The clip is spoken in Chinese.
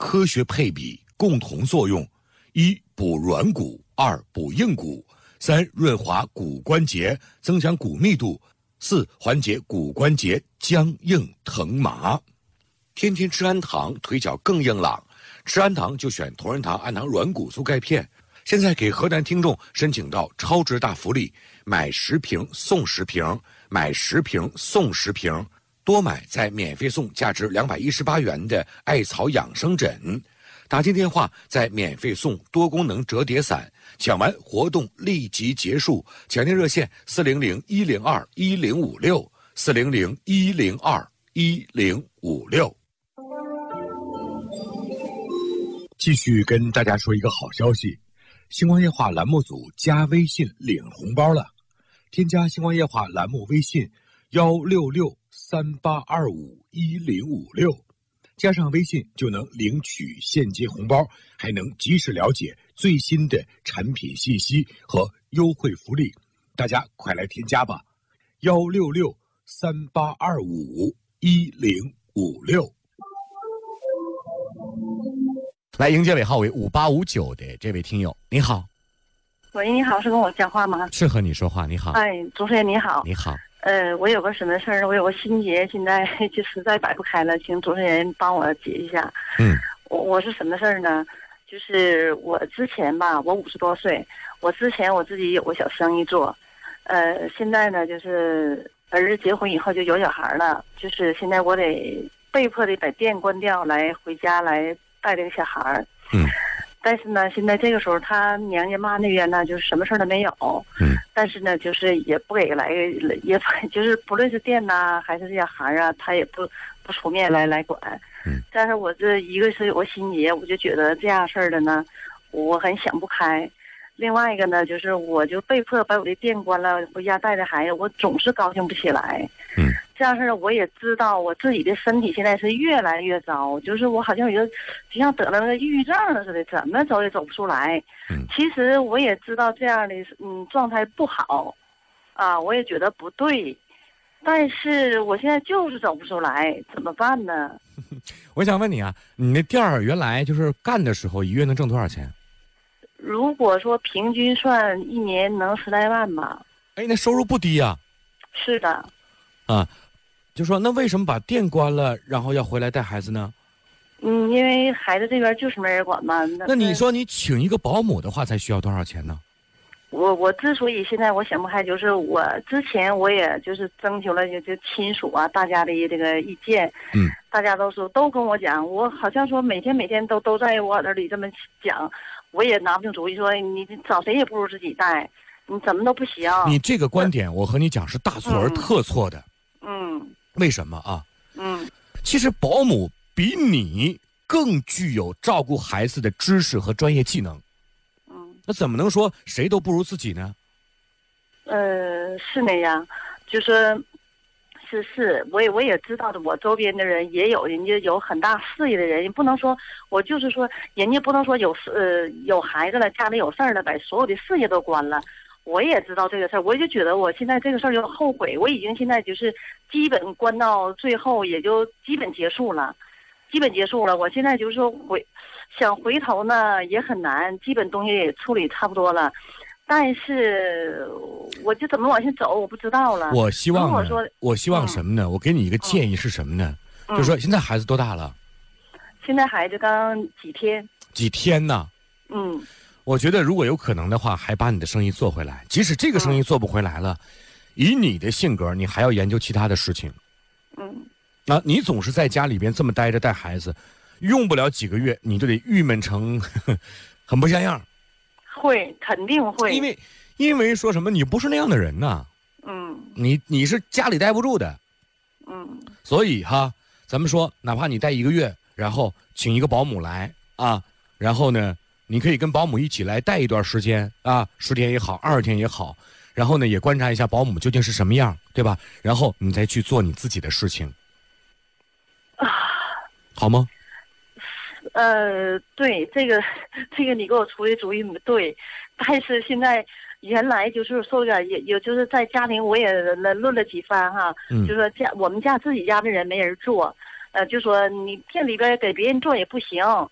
科学配比，共同作用：一、补软骨；二、补硬骨；三、润滑骨关节，增强骨密度；四、缓解骨关节僵硬疼麻。天天吃安糖，腿脚更硬朗。吃安糖就选同仁堂安糖软骨素钙片。现在给河南听众申请到超值大福利，买10瓶送10瓶，买10瓶送10瓶，多买再免费送价值218元的艾草养生枕。打进电话再免费送多功能折叠伞，抢完活动立即结束。抢订热线400-102-1056，400-102-1056。继续跟大家说一个好消息，星光夜话栏目组加微信领红包了。添加星光夜话栏目微信16638251056，加上微信就能领取现金红包，还能及时了解最新的产品信息和优惠福利。大家快来添加吧，16638251056。来迎接尾号为5859的这位听友，你好。 喂，你好，是跟我讲话吗？ 是和你说话，你好。 哎，主持人你好。 你好。 我有个什么事儿，我有个心结，现在就实在摆不开了，请主持人帮我解一下。我是什么事儿呢？就是我之前吧，我50多岁，我之前我自己有个小生意做，现在呢就是儿子结婚以后就有小孩了，就是现在我得被迫的把店关掉，来回家来带这个小孩儿。但是呢，现在这个时候他娘家妈那边呢，就是什么事儿都没有。但是呢，就是也不给来，也就是不论是店呐、还是这小孩啊，他也不出面来管。但是我这一个是有个心结，我就觉得这样事儿的呢，我很想不开。另外一个呢，就是我就被迫把我的店关了，回家带着孩子，我总是高兴不起来。这样式的我也知道我自己的身体现在是越来越糟，就是我好像就像得了那个抑郁症了似的，怎么走也走不出来。其实我也知道这样的状态不好，啊，我也觉得不对，但是我现在就是走不出来，怎么办呢？ 我想问你啊，你那店儿原来就是干的时候，一月能挣多少钱？ 如果说平均算一年能10来万吧。 哎，那收入不低啊。 是的。 啊，就说那为什么把店关了，然后要回来带孩子呢？ 因为孩子这边就是没人管嘛。 那你说你请一个保姆的话，才需要多少钱呢？ 我之所以现在我想不开，就是我之前我也就是征求了就亲属啊大家的这个意见。大家都跟我讲，我好像说每天都在我耳朵里这么讲，我也拿不定主意，说你找谁也不如自己带，你怎么都不行。 你这个观点，我和你讲是大错而特错的。为什么啊？其实保姆比你更具有照顾孩子的知识和专业技能。那怎么能说谁都不如自己呢？ 是那样，就是我也知道的，我周边的人也有人家有很大事业的人，不能说我就是说人家不能说有孩子了，家里有事儿了，把所有的事业都关了。我也知道这个事儿，我就觉得我现在这个事儿就后悔，我已经现在就是基本关到最后也就基本结束了。我现在就是说想回头呢也很难，基本东西也处理差不多了，但是我就怎么往前走我不知道了。我希望什么呢？我给你一个建议是什么呢？就是说现在孩子多大了？ 现在孩子刚几天呢？我觉得如果有可能的话，还把你的生意做回来。即使这个生意做不回来了，以你的性格，你还要研究其他的事情。你总是在家里边这么待着带孩子，用不了几个月，你就得郁闷成很不像样。 会，肯定会。 因为说什么，你不是那样的人呐。你是家里待不住的。所以咱们说，哪怕你待1个月，然后请一个保姆来啊，然后呢，你可以跟保姆一起来带一段时间啊，10天也好，20天也好，然后呢，也观察一下保姆究竟是什么样，对吧？然后你再去做你自己的事情。好吗？ 对，这个你给我出的主意对，但是现在原来就是说也就是在家庭我也论了几番就说我们家自己家的人没人做，就说你店里边给别人做也不行，